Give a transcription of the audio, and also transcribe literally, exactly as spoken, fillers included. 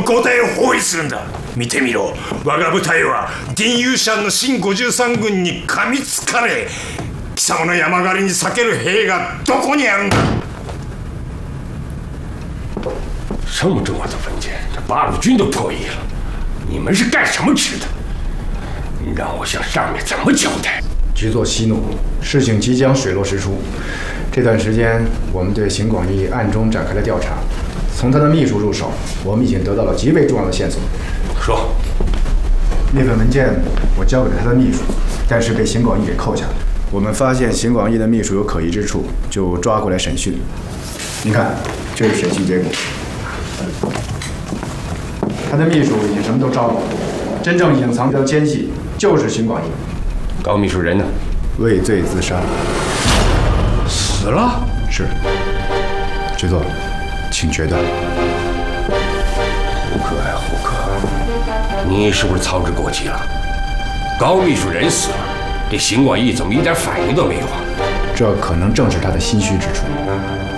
交代を包囲するんだ。見てみろ、我が部隊は銀勇者の新ごじゅうさん軍に噛みつかれ、貴様の山狩りに避ける兵がどこにあるんだ？ 这么重要的文件，这八路军都破译了，你们是干什么吃的？让我向上面怎么交代？ 局座息怒，事情即将水落石出。这段时间，我们对邢广义暗中展开了调查，从他的秘书入手，我们已经得到了极为重要的线索。 说， 那份文件我交给了他的秘书，但是被邢广义给扣下了。我们发现邢广义的秘书有可疑之处，就抓过来审讯。你看，这是审讯结果。他的秘书已经什么都招了，真正隐藏的奸细就是邢广义。 高秘书人呢？ 畏罪自杀。 死了？ 是。局座，请决断。 胡克呀，胡克，你是不是操之过急了？高秘书人死了，这邢广义怎么一点反应都没有啊？ 这可能正是他的心虚之处。